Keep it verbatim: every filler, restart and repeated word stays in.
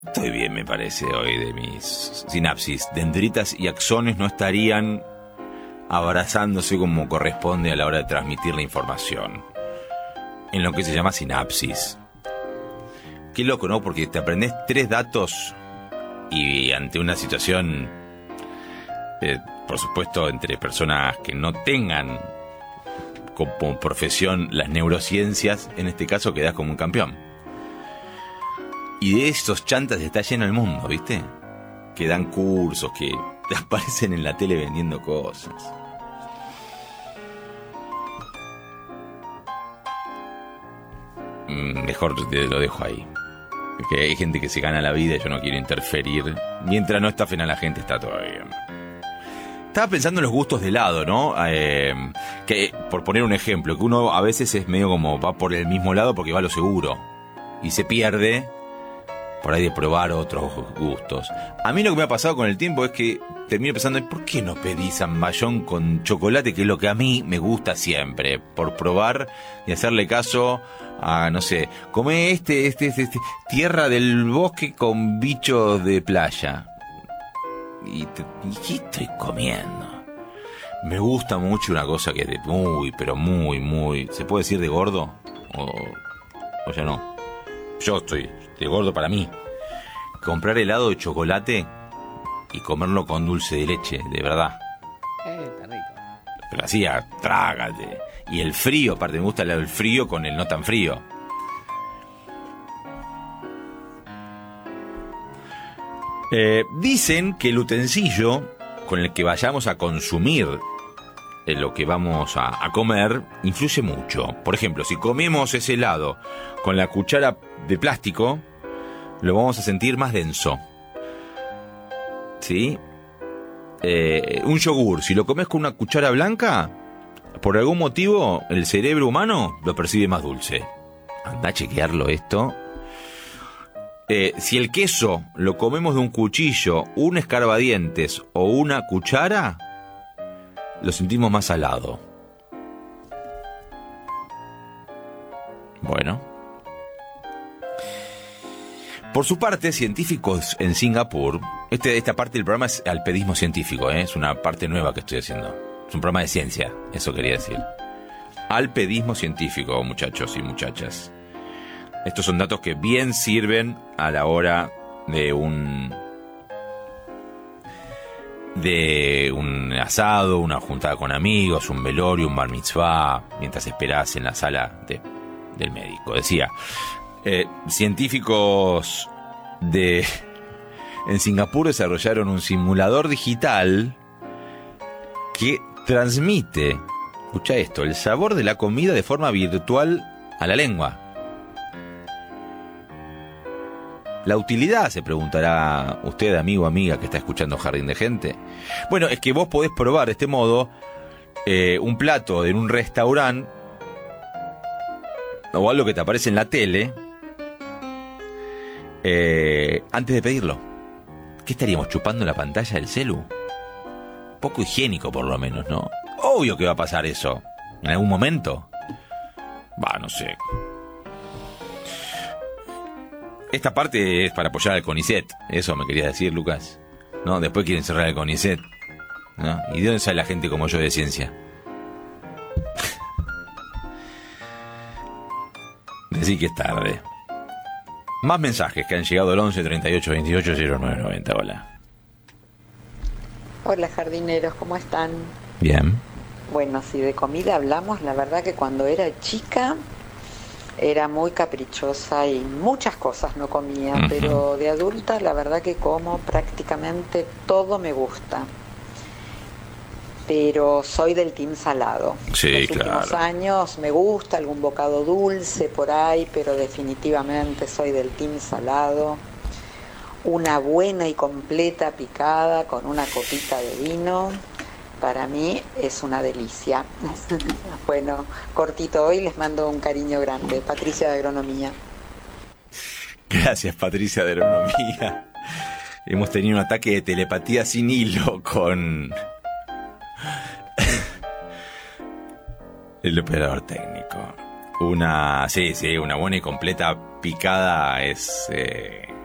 Estoy bien, me parece, hoy de mis sinapsis. Dendritas y axones no estarían abrazándose como corresponde a la hora de transmitir la información. En lo que se llama sinapsis. Qué loco, ¿no? Porque te aprendes tres datos y ante una situación, eh, por supuesto, entre personas que no tengan como profesión las neurociencias, en este caso quedás como un campeón. Y de estos chantas está lleno el mundo, ¿viste? Que dan cursos, que aparecen en la tele vendiendo cosas. Mejor te lo dejo ahí. Porque hay gente que se gana la vida y yo no quiero interferir. Mientras no estafen a la gente está todo bien. Estaba pensando en los gustos de helado, ¿no? Eh, que, por poner un ejemplo, que uno a veces es medio como va por el mismo lado porque va a lo seguro. Y se pierde por ahí de probar otros gustos. A mí lo que me ha pasado con el tiempo es que termino pensando, ¿por qué no pedí zamballón con chocolate? Que es lo que a mí me gusta siempre, por probar y hacerle caso a, no sé, comé este, este, este, este tierra del bosque con bichos de playa. Y, te, ¿y qué estoy comiendo? Me gusta mucho una cosa que es de muy, pero muy, muy... ¿Se puede decir de gordo? O, o ya no. Yo estoy de gordo para mí. Comprar helado de chocolate y comerlo con dulce de leche, de verdad. Eh, está rico. Pero así, a, trágate. Y el frío, aparte me gusta el frío con el no tan frío. Eh, dicen que el utensilio con el que vayamos a consumir eh, lo que vamos a, a comer influye mucho. Por ejemplo, si comemos ese helado con la cuchara de plástico, lo vamos a sentir más denso. ¿Sí? Eh, un yogur, si lo comes con una cuchara blanca, por algún motivo el cerebro humano lo percibe más dulce. Anda a chequearlo esto. Eh, si el queso lo comemos de un cuchillo, un escarbadientes o una cuchara, lo sentimos más salado. Bueno. Por su parte, científicos en Singapur, este, esta parte del programa es alpedismo científico, ¿eh? Es una parte nueva que estoy haciendo. Es un programa de ciencia, eso quería decir. Alpedismo científico, muchachos y muchachas. Estos son datos que bien sirven a la hora de un de un asado, una juntada con amigos, un velorio, un bar mitzvah, mientras esperás en la sala de, del médico. Decía, eh, científicos de en Singapur desarrollaron un simulador digital que transmite, escucha esto, el sabor de la comida de forma virtual a la lengua. ¿La utilidad? Se preguntará usted, amigo o amiga que está escuchando Jardín de Gente. Bueno, es que vos podés probar de este modo eh, un plato en un restaurante o algo que te aparece en la tele eh, antes de pedirlo. ¿Qué estaríamos chupando la pantalla del celu? Poco higiénico por lo menos, ¿no? Obvio que va a pasar eso en algún momento. Va, no sé. Esta parte es para apoyar al CONICET. Eso me quería decir, Lucas. No, después quieren cerrar el CONICET, ¿no? ¿Y de dónde sale la gente como yo de ciencia? Decí que es tarde. Más mensajes que han llegado al once treinta y ocho veintiocho cero nueve noventa. Hola. Hola jardineros, ¿cómo están? Bien. Bueno, si de comida hablamos, la verdad que cuando era chica era muy caprichosa y muchas cosas no comía, uh-huh. Pero de adulta la verdad que como prácticamente todo me gusta. Pero soy del team salado. Sí, Los claro. últimos años me gusta algún bocado dulce por ahí, pero definitivamente soy del team salado. Una buena y completa picada con una copita de vino, para mí es una delicia. Bueno, cortito hoy, les mando un cariño grande. Patricia de Agronomía. Gracias, Patricia de Agronomía. Hemos tenido un ataque de telepatía sin hilo con el operador técnico. Una, sí, sí, una buena y completa picada es... Eh...